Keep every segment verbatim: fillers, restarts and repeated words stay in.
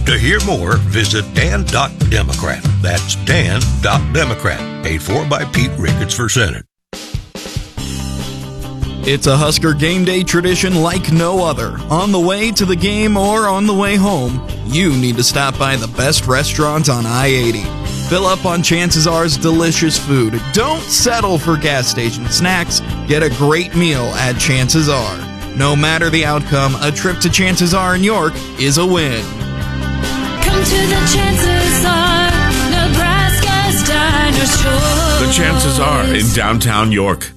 To hear more, visit dan dot democrat. That's dan dot democrat. Paid for by Pete Ricketts for Senate. It's a Husker game day tradition like no other. On the way to the game or on the way home, you need to stop by the best restaurant on I eighty. Fill up on Chances R's delicious food. Don't settle for gas station snacks. Get a great meal at Chances R. No matter the outcome, a trip to Chances R in York is a win. Come to the Chances R, Nebraska's Dinosaur. The Chances R in downtown York.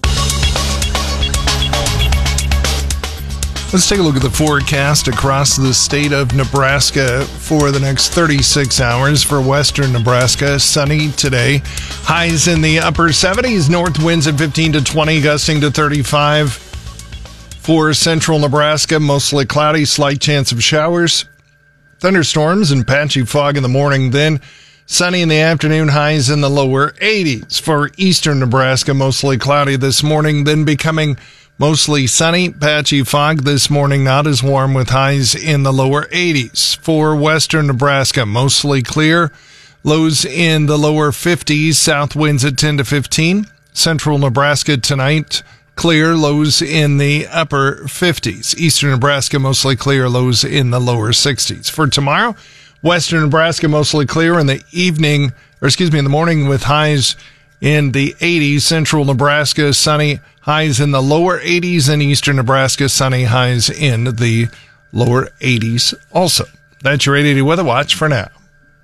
Let's take a look at the forecast across the state of Nebraska for the next thirty-six hours. For western Nebraska, sunny today. Highs in the upper seventies. North winds at fifteen to twenty, gusting to thirty-five. For central Nebraska, mostly cloudy, slight chance of showers. Thunderstorms and patchy fog in the morning. Then sunny in the afternoon, highs in the lower eighties. For eastern Nebraska, mostly cloudy this morning, then becoming mostly sunny, patchy fog this morning, not as warm with highs in the lower eighties. For western Nebraska, mostly clear, lows in the lower fifties, south winds at ten to fifteen. Central Nebraska tonight, clear, lows in the upper fifties. Eastern Nebraska, mostly clear, lows in the lower sixties. For tomorrow, western Nebraska, mostly clear in the evening, or excuse me, in the morning with highs in the eighties. Central Nebraska, sunny, highs in the lower eighties, and eastern Nebraska, sunny, highs in the lower eighties also. That's your eight eighty Weather Watch for now.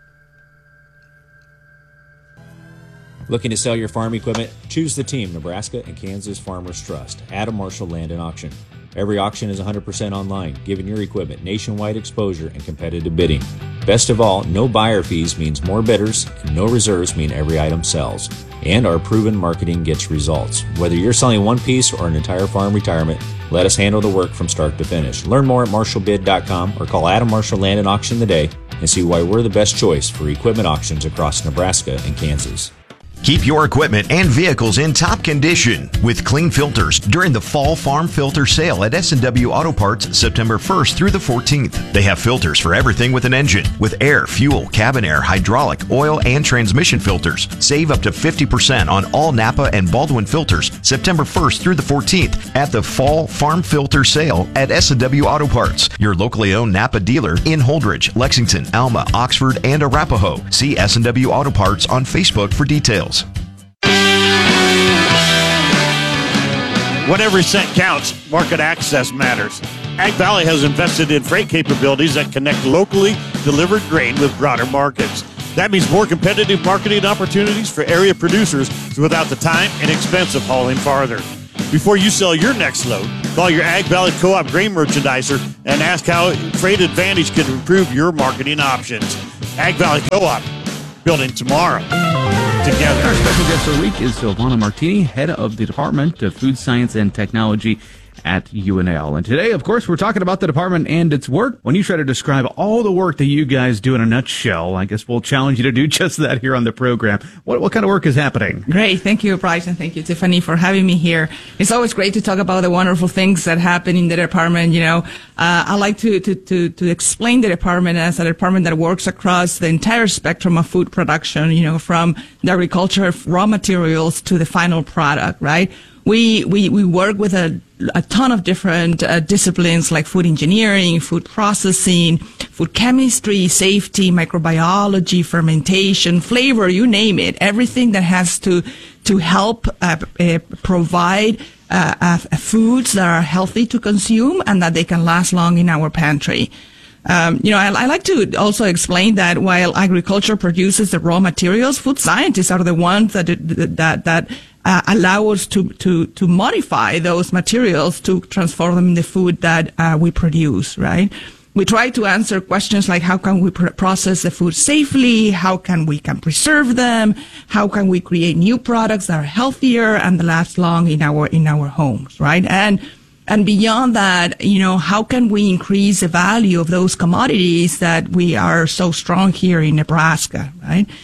Looking to sell your farm equipment? Choose the team Nebraska and Kansas Farmers Trust. Adam Marshall Land and Auction. Every auction is one hundred percent online, giving your equipment nationwide exposure and competitive bidding. Best of all, no buyer fees means more bidders, and no reserves mean every item sells. And our proven marketing gets results. Whether you're selling one piece or an entire farm retirement, let us handle the work from start to finish. Learn more at marshall bid dot com or call Adam Marshall Land and Auction today and see why we're the best choice for equipment auctions across Nebraska and Kansas. Keep your equipment and vehicles in top condition with clean filters during the Fall Farm Filter Sale at S and W Auto Parts September first through the fourteenth. They have filters for everything with an engine, with air, fuel, cabin air, hydraulic, oil, and transmission filters. Save up to fifty percent on all Napa and Baldwin filters September first through the fourteenth at the Fall Farm Filter Sale at S and W Auto Parts, your locally owned Napa dealer in Holdridge, Lexington, Alma, Oxford, and Arapahoe. See S and W Auto Parts on Facebook for details. When every cent counts, market access matters. Ag Valley has invested in freight capabilities that connect locally delivered grain with broader markets. That means more competitive marketing opportunities for area producers without the time and expense of hauling farther. Before you sell your next load, call your Ag Valley Co-op grain merchandiser and ask how Freight Advantage can improve your marketing options. Ag Valley Co-op, building tomorrow together. Our special guest of the week is Silvana Martini, head of the Department of Food Science and Technology at U N L. And today, of course, we're talking about the department and its work. When you try to describe all the work that you guys do in a nutshell, I guess we'll challenge you to do just that here on the program. What, what kind of work is happening? Great. Thank you, Bryce, and thank you, Tiffany, for having me here. It's always great to talk about the wonderful things that happen in the department. You know, uh, I like to, to, to, to explain the department as a department that works across the entire spectrum of food production, you know, from the agriculture raw materials to the final product, right? We, we, we work with a, a ton of different uh, disciplines like food engineering, food processing, food chemistry, safety, microbiology, fermentation, flavor, you name it. Everything that has to, to help uh, uh, provide uh, uh, foods that are healthy to consume and that they can last long in our pantry. Um, you know, I, I like to also explain that while agriculture produces the raw materials, food scientists are the ones that that that uh, allow us to to to modify those materials to transform them in the food that uh, we produce. Right? We try to answer questions like how can we pr- process the food safely, how can we can preserve them, how can we create new products that are healthier and last long in our in our homes. Right? And And beyond that, you know, how can we increase the value of those commodities that we are so strong here in Nebraska, right?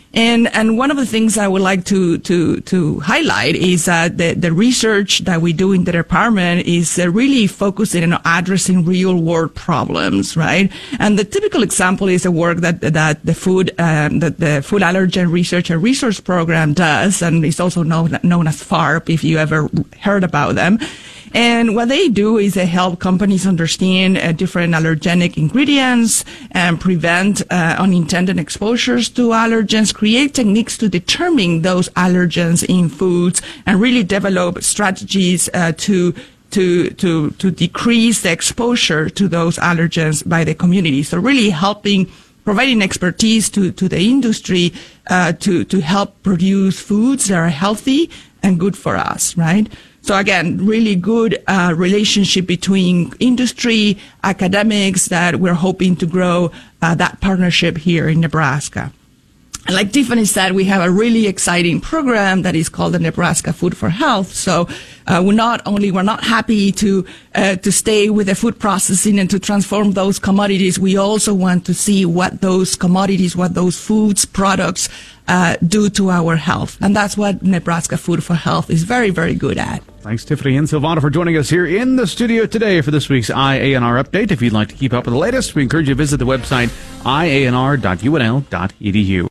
And and one of the things I would like to to to highlight is that the the research that we do in the department is uh, really focusing on addressing real world problems, right? And the typical example is the work that that the food um, that the Food Allergen Research and Resource Program does, and it's also known known as FARP if you ever heard about them. And what they do is they help companies understand uh, different allergenic ingredients and prevent uh, unintended exposures to allergens, create techniques to determine those allergens in foods, and really develop strategies uh, to to to to decrease the exposure to those allergens by the community. So really helping, providing expertise to to the industry uh, to to help produce foods that are healthy and good for us, right? So again, really good uh, relationship between industry, academics, that we're hoping to grow uh, that partnership here in Nebraska. And like Tiffany said, we have a really exciting program that is called the Nebraska Food for Health. So uh, we're not only we're not happy to uh, to stay with the food processing and to transform those commodities. We also want to see what those commodities, what those foods products uh, do to our health, and that's what Nebraska Food for Health is very, very good at. Thanks, Tiffany and Silvana, for joining us here in the studio today for this week's I A N R update. If you'd like to keep up with the latest, we encourage you to visit the website I A N R dot U N L dot E D U.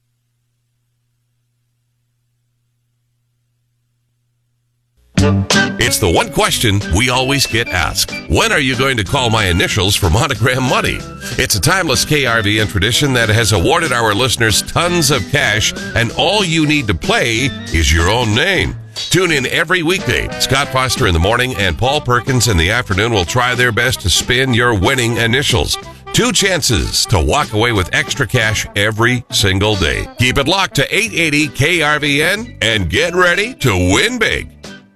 It's the one question we always get asked. When are you going to call my initials for Monogram Money? It's a timeless K R V N tradition that has awarded our listeners tons of cash, and all you need to play is your own name. Tune in every weekday. Scott Foster in the morning and Paul Perkins in the afternoon will try their best to spin your winning initials. Two chances to walk away with extra cash every single day. Keep it locked to eight eighty K R V N and get ready to win big.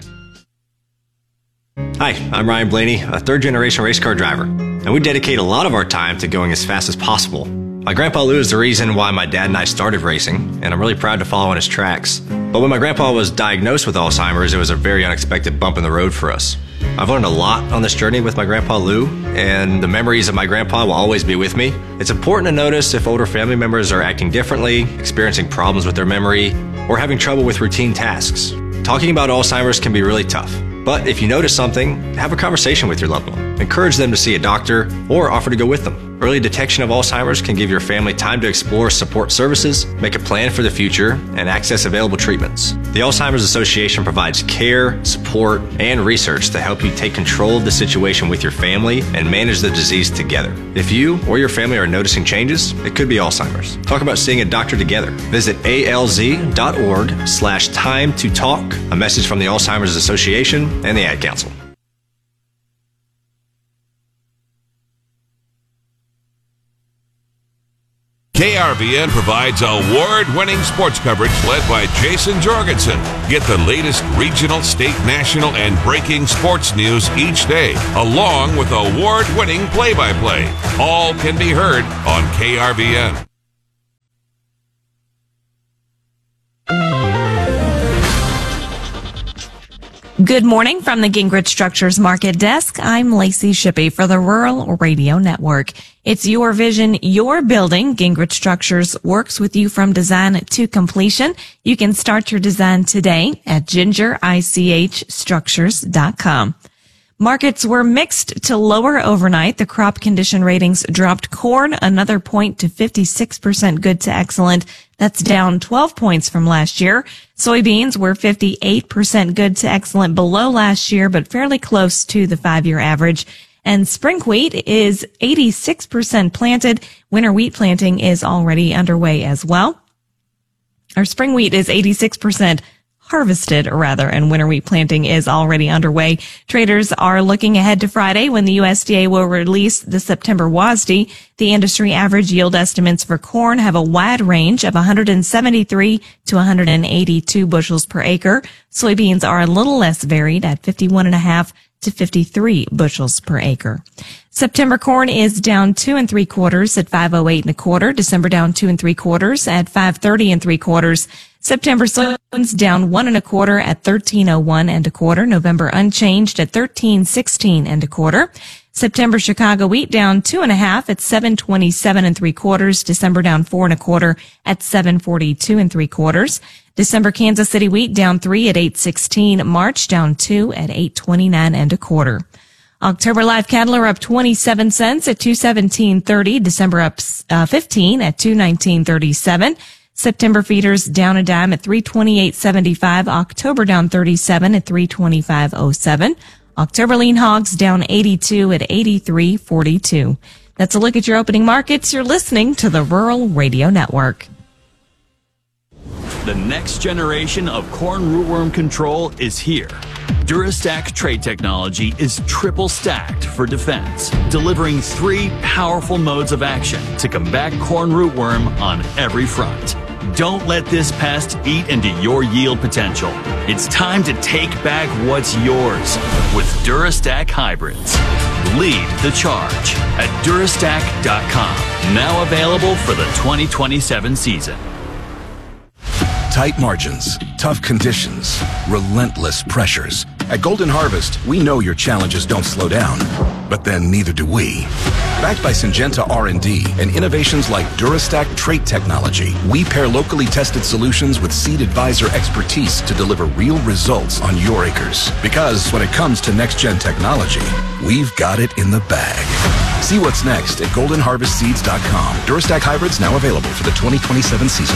Hi, I'm Ryan Blaney, a third-generation race car driver, and we dedicate a lot of our time to going as fast as possible. My grandpa Lou is the reason why my dad and I started racing, and I'm really proud to follow in his tracks. But when my grandpa was diagnosed with Alzheimer's, it was a very unexpected bump in the road for us. I've learned a lot on this journey with my grandpa Lou, and the memories of my grandpa will always be with me. It's important to notice if older family members are acting differently, experiencing problems with their memory, or having trouble with routine tasks. Talking about Alzheimer's can be really tough. But if you notice something, have a conversation with your loved one. Encourage them to see a doctor or offer to go with them. Early detection of Alzheimer's can give your family time to explore support services, make a plan for the future, and access available treatments. The Alzheimer's Association provides care, support, and research to help you take control of the situation with your family and manage the disease together. If you or your family are noticing changes, it could be Alzheimer's. Talk about seeing a doctor together. Visit A L Z dot org slash time to talk. A message from the Alzheimer's Association and the Ad Council. K R V N provides award-winning sports coverage led by Jason Jorgensen. Get the latest regional, state, national, and breaking sports news each day, along with award-winning play-by-play. All can be heard on K R V N. Good morning from the Gingrich Structures Market Desk. I'm Lacey Shippey for the Rural Radio Network. It's your vision, your building. Gingrich Structures works with you from design to completion. You can start your design today at ginger ich structures dot com. Markets were mixed to lower overnight. The crop condition ratings dropped corn another point to fifty-six percent good to excellent. That's down twelve points from last year. Soybeans were fifty-eight percent good to excellent, below last year, but fairly close to the five-year average. And spring wheat is eighty-six percent planted. Winter wheat planting is already underway as well. Our spring wheat is eighty-six percent harvested, rather, and winter wheat planting is already underway. Traders are looking ahead to Friday when the U S D A will release the September W A S D. The industry average yield estimates for corn have a wide range of one hundred seventy-three to one hundred eighty-two bushels per acre. Soybeans are a little less varied at fifty-one and a half to fifty-three bushels per acre. September corn is down two and three quarters at five oh eight and a quarter. December down two and three quarters at five thirty and three quarters. September soybeans down one and a quarter at thirteen oh one and a quarter. November unchanged at thirteen sixteen and a quarter. September Chicago wheat down two and a half at seven twenty-seven and three quarters. December down four and a quarter at seven forty-two and three quarters. December Kansas City wheat down three at eight sixteen. March down two at eight twenty-nine and a quarter. October live cattle are up twenty-seven cents at two seventeen thirty. December up uh, fifteen at two nineteen thirty-seven. September feeders down a dime at three twenty-eight seventy-five. October down thirty-seven at three twenty-five oh seven. October lean hogs down eighty-two at eighty-three forty-two. That's a look at your opening markets. You're listening to the Rural Radio Network. The next generation of corn rootworm control is here. Durastack trait technology is triple stacked for defense, delivering three powerful modes of action to combat corn rootworm on every front. Don't let this pest eat into your yield potential. It's time to take back what's yours with Durastack hybrids. Lead the charge at Durastack dot com. Now available for the twenty twenty-seven season. Tight margins, tough conditions, relentless pressures. At Golden Harvest, we know your challenges don't slow down, but then neither do we. Backed by Syngenta R and D and innovations like Durastack trait technology, we pair locally tested solutions with Seed Advisor expertise to deliver real results on your acres. Because when it comes to next-gen technology, we've got it in the bag. See what's next at golden harvest seeds dot com. Durastack hybrids now available for the twenty twenty-seven season.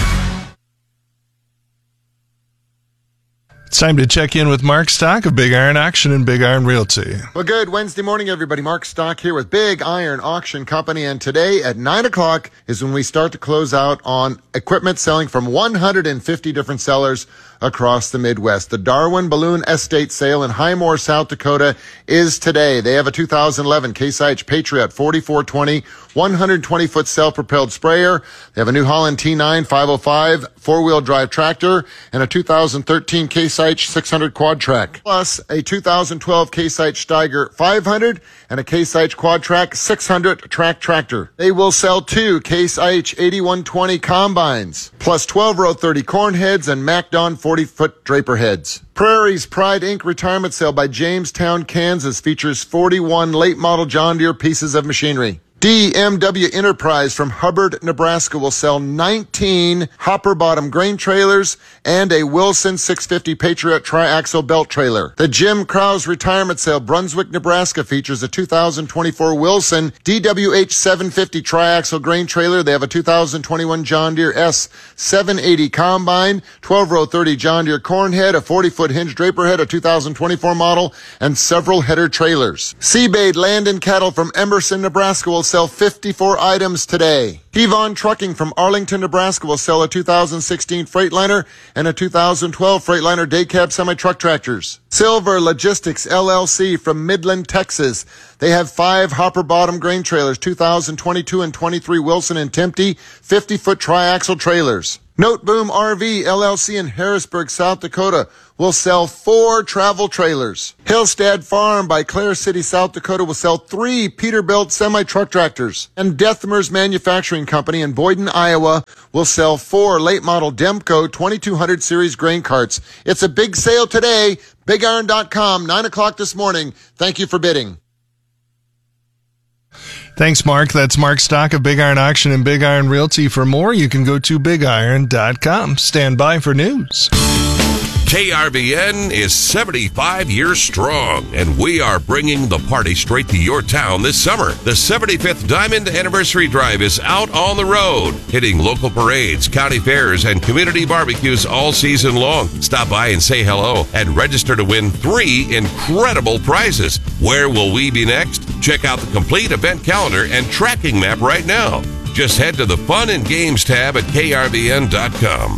It's time to check in with Mark Stock of Big Iron Auction and Big Iron Realty. Well, good Wednesday morning, everybody. Mark Stock here with Big Iron Auction Company. And today at nine o'clock is when we start to close out on equipment selling from one hundred fifty different sellers across the Midwest. The Darwin Balloon Estate Sale in Highmore, South Dakota is today. They have a two thousand eleven Case IH Patriot forty-four twenty, one hundred twenty foot self-propelled sprayer. They have a New Holland T nine five oh five four-wheel drive tractor and a two thousand thirteen Case IH six hundred quad track, plus a two thousand twelve Case IH Steiger five hundred and a Case IH Quad Track six hundred track tractor. They will sell two Case IH eighty-one twenty combines, plus twelve row thirty corn heads and MacDon forty foot draper heads. Prairie's Pride Incorporated retirement sale by Jamestown, Kansas features forty-one late model John Deere pieces of machinery. D M W Enterprise from Hubbard, Nebraska will sell nineteen hopper bottom grain trailers and a Wilson six fifty Patriot triaxle belt trailer. The Jim Krause retirement sale, Brunswick, Nebraska features a two thousand twenty-four Wilson D W H seven fifty triaxle grain trailer. They have a two thousand twenty-one John Deere S seven eighty combine, twelve row thirty John Deere corn head, a forty foot hinge draper head, a two thousand twenty-four model, and several header trailers. Seabade Land and Cattle from Emerson, Nebraska will sell fifty-four items today. Kevon Trucking from Arlington, Nebraska will sell a two thousand sixteen Freightliner and a two thousand twelve Freightliner day cab semi-truck tractors. Silver Logistics L L C from Midland, Texas. They have five hopper bottom grain trailers, two thousand twenty-two and twenty-three Wilson and Tempty fifty foot triaxle trailers. Noteboom R V L L C in Harrisburg, South Dakota will sell four travel trailers. Hillstead Farm by Clare City, South Dakota will sell three Peterbilt semi-truck tractors. And Dethmer's Manufacturing Company in Boyden, Iowa will sell four late model Demco twenty-two hundred series grain carts. It's a big sale today. big iron dot com, nine o'clock this morning. Thank you for bidding. Thanks, Mark. That's Mark Stock of Big Iron Auction and Big Iron Realty. For more, you can go to big iron dot com. Stand by for news. K R V N is seventy-five years strong, and we are bringing the party straight to your town this summer. The seventy-fifth Diamond Anniversary Drive is out on the road, hitting local parades, county fairs, and community barbecues all season long. Stop by and say hello and register to win three incredible prizes. Where will we be next? Check out the complete event calendar and tracking map right now. Just head to the Fun and Games tab at K R V N dot com.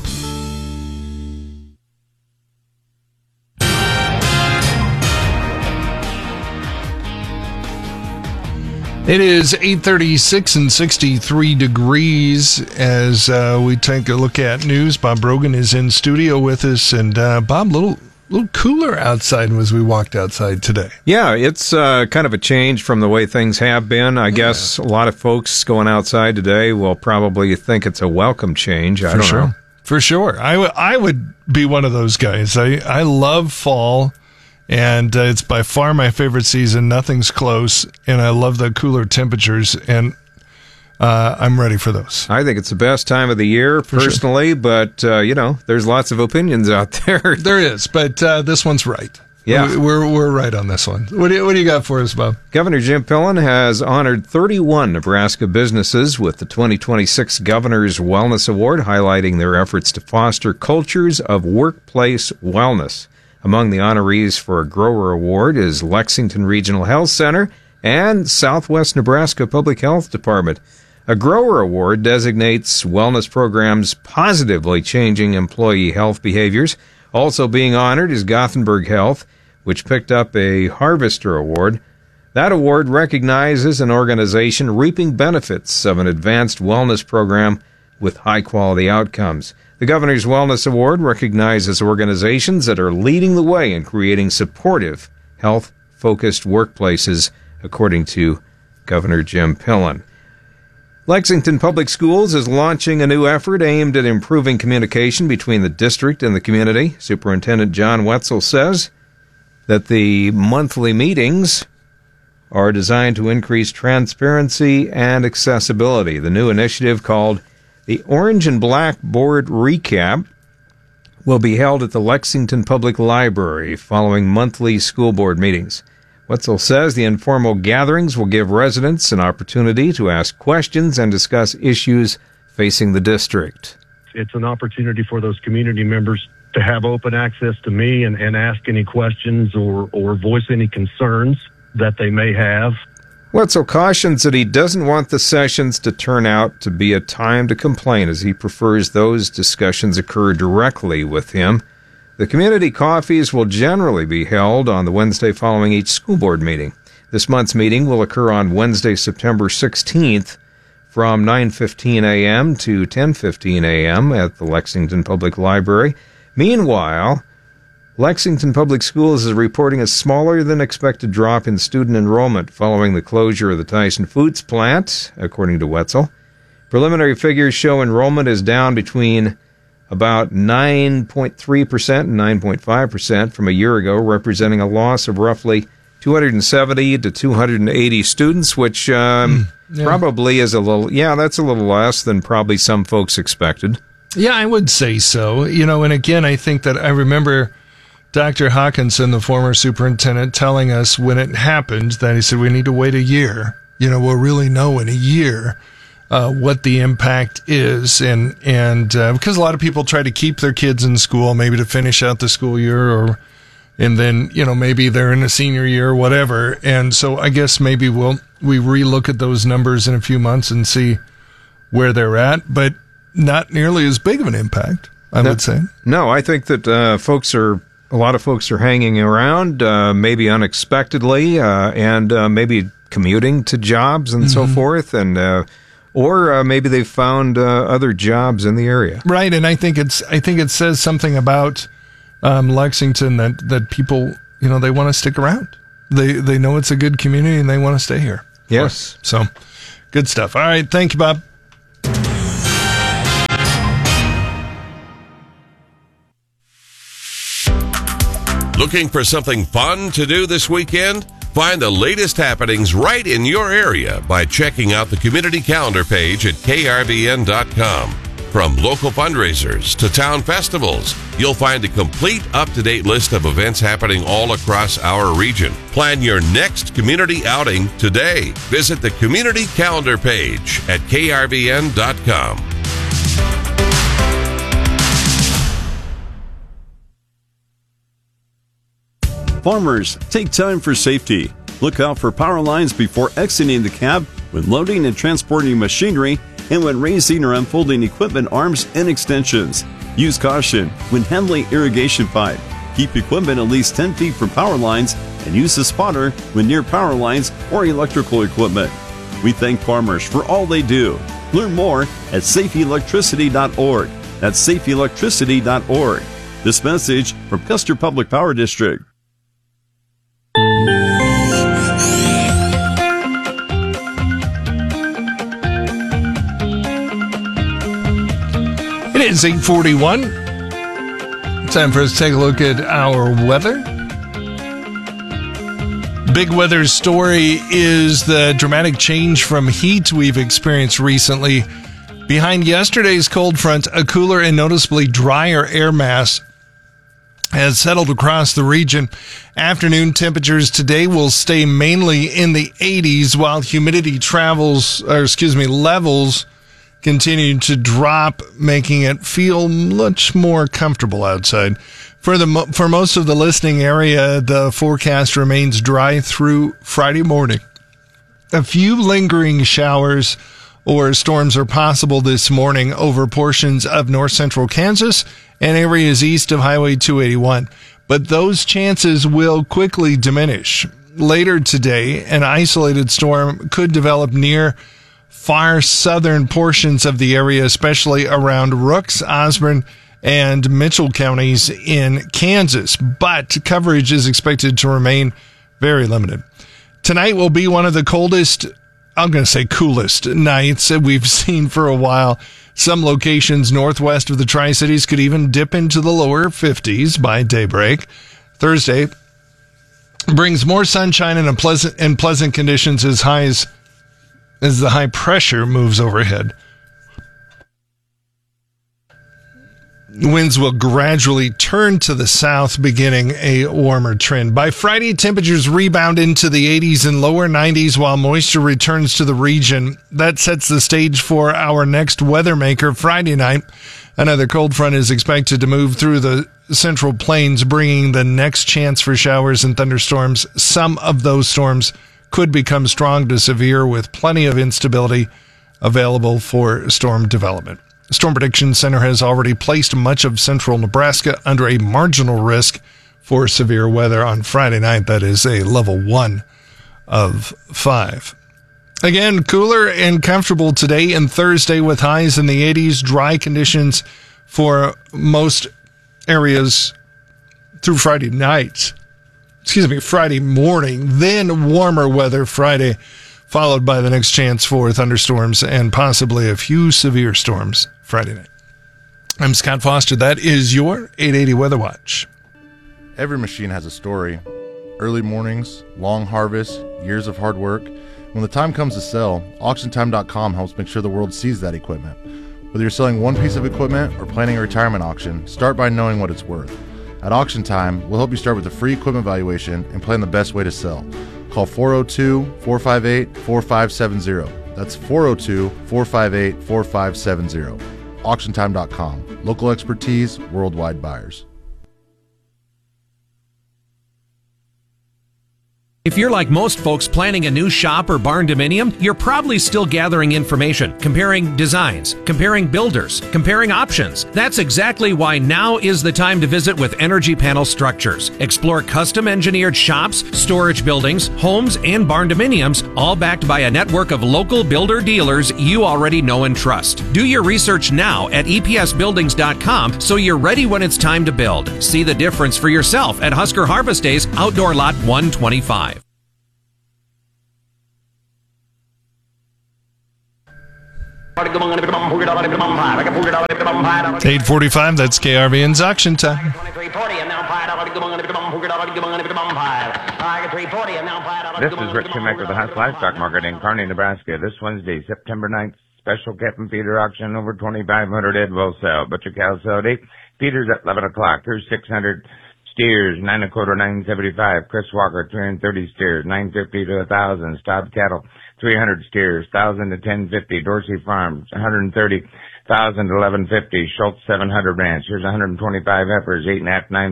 It is eight thirty-six and sixty-three degrees as uh, we take a look at news. Bob Brogan is in studio with us. And uh, Bob, a little, little cooler outside as we walked outside today. Yeah, it's uh, kind of a change from the way things have been. I yeah. guess a lot of folks going outside today will probably think it's a welcome change. I For don't sure. know. For sure. I, w- I would be one of those guys. I, I love fall. And uh, it's by far my favorite season. Nothing's close, and I love the cooler temperatures, and uh, I'm ready for those. I think it's the best time of the year, For personally, sure. but, uh, you know, there's lots of opinions out there. There is, but uh, this one's right. Yeah. We're, we're right on this one. What do you, what do you got for us, Bob? Governor Jim Pillen has honored thirty-one Nebraska businesses with the twenty twenty-six Governor's Wellness Award, highlighting their efforts to foster cultures of workplace wellness. Among the honorees for a Grower Award is Lexington Regional Health Center and Southwest Nebraska Public Health Department. A Grower Award designates wellness programs positively changing employee health behaviors. Also being honored is Gothenburg Health, which picked up a Harvester Award. That award recognizes an organization reaping benefits of an advanced wellness program with high-quality outcomes. The Governor's Wellness Award recognizes organizations that are leading the way in creating supportive, health-focused workplaces, according to Governor Jim Pillen. Lexington Public Schools is launching a new effort aimed at improving communication between the district and the community. Superintendent John Wetzel says that the monthly meetings are designed to increase transparency and accessibility. The new initiative, called the Orange and Black Board Recap, will be held at the Lexington Public Library following monthly school board meetings. Wetzel says the informal gatherings will give residents an opportunity to ask questions and discuss issues facing the district. It's an opportunity for those community members to have open access to me and, and ask any questions or, or voice any concerns that they may have. Wetzel cautions that he doesn't want the sessions to turn out to be a time to complain, as he prefers those discussions occur directly with him. The community coffees will generally be held on the Wednesday following each school board meeting. This month's meeting will occur on Wednesday, September sixteenth, from nine fifteen a.m. to ten fifteen a.m. at the Lexington Public Library. Meanwhile, Lexington Public Schools is reporting a smaller than expected drop in student enrollment following the closure of the Tyson Foods plant, according to Wetzel. Preliminary figures show enrollment is down between about nine point three percent and nine point five percent from a year ago, representing a loss of roughly two hundred seventy to two hundred eighty students, which um, mm, yeah. probably is a little, yeah, that's a little less than probably some folks expected. Yeah, I would say so. You know, and again, I think that I remember Doctor Hawkinson, the former superintendent, telling us when it happened that he said we need to wait a year. You know, we'll really know in a year uh, what the impact is. And, and uh, because a lot of people try to keep their kids in school, maybe to finish out the school year, or and then, you know, maybe they're in a senior year or whatever. And so I guess maybe we'll we relook at those numbers in a few months and see where they're at. But not nearly as big of an impact, I no, would say. No, I think that uh, folks are, a lot of folks are hanging around, uh, maybe unexpectedly, uh, and uh, maybe commuting to jobs and mm-hmm. so forth, and uh, or uh, maybe they've found uh, other jobs in the area. Right, and I think it's I think it says something about um, Lexington that, that people, you know, they want to stick around. They they know it's a good community and they want to stay here. Yes. So, good stuff. All right, thank you, Bob. Looking for something fun to do this weekend? Find the latest happenings right in your area by checking out the community calendar page at K R V N dot com. From local fundraisers to town festivals, you'll find a complete up-to-date list of events happening all across our region. Plan your next community outing today. Visit the community calendar page at K R V N dot com. Farmers, take time for safety. Look out for power lines before exiting the cab when loading and transporting machinery and when raising or unfolding equipment arms and extensions. Use caution when handling irrigation pipe. Keep equipment at least ten feet from power lines and use a spotter when near power lines or electrical equipment. We thank farmers for all they do. Learn more at safe electricity dot org. That's safe electricity dot org. This message from Custer Public Power District. It is eight forty-one. Time for us to take a look at our weather. Big weather story is the dramatic change from heat we've experienced recently. Behind yesterday's cold front, a cooler and noticeably drier air mass has settled across the region. Afternoon temperatures today will stay mainly in the eighties, while humidity travels, or excuse me, levels continue to drop, making it feel much more comfortable outside. For the for most of the listening area, the forecast remains dry through Friday morning. A few lingering showers or storms are possible this morning over portions of north central Kansas and areas east of Highway two eighty-one, but those chances will quickly diminish. Later today, an isolated storm could develop near far southern portions of the area, especially around Rooks, Osborne, and Mitchell counties in Kansas, but coverage is expected to remain very limited. Tonight will be one of the coldest, I'm going to say coolest nights that we've seen for a while. Some locations northwest of the Tri-Cities could even dip into the lower fifties by daybreak. Thursday brings more sunshine and pleasant and pleasant conditions as high as, as the high pressure moves overhead. Winds will gradually turn to the south, beginning a warmer trend. By Friday, temperatures rebound into the eighties and lower nineties while moisture returns to the region. That sets the stage for our next weather maker Friday night. Another cold front is expected to move through the central plains, bringing the next chance for showers and thunderstorms. Some of those storms could become strong to severe, with plenty of instability available for storm development. Storm Prediction Center has already placed much of central Nebraska under a marginal risk for severe weather on Friday night. That is a level one of five. Again, cooler and comfortable today and Thursday with highs in the eighties. Dry conditions for most areas through Friday night. Excuse me, Friday morning. Then warmer weather Friday, followed by the next chance for thunderstorms and possibly a few severe storms Friday night. I'm Scott Foster. That is your eight eighty Weather Watch. Every machine has a story. Early mornings, long harvests, years of hard work. When the time comes to sell, auction time dot com helps make sure the world sees that equipment. Whether you're selling one piece of equipment or planning a retirement auction, start by knowing what it's worth. At Auction Time, we'll help you start with a free equipment valuation and plan the best way to sell. Call four oh two, four five eight, four five seven zero. That's four oh two, four five eight, four five seven zero. auction time dot com. Local expertise, worldwide buyers. If you're like most folks planning a new shop or barn dominium, you're probably still gathering information, comparing designs, comparing builders, comparing options. That's exactly why now is the time to visit with Energy Panel Structures. Explore custom engineered shops, storage buildings, homes, and barn dominiums, all backed by a network of local builder dealers you already know and trust. Do your research now at E P S buildings dot com so you're ready when it's time to build. See the difference for yourself at Husker Harvest Days, Outdoor Lot one twenty-five. eight forty-five, that's K R V N's auction time. This is Rick Schumacher of the Husk Livestock Market in Kearney, Nebraska. This Wednesday, September ninth, special calf and feeder auction. Over twenty-five hundred head will sell. Butcher cows sell at eight. Feeders at eleven o'clock. Here's six hundred steers, nine and a quarter, nine seventy-five. Chris Walker, three hundred thirty steers, nine fifty to a thousand. Stobbed cattle, three hundred steers, thousand to ten fifty. Dorsey Farms, one hundred thirty thousand to eleven fifty. Schultz, seven hundred ranch. Here's one hundred twenty-five heifers, eight and a half, nine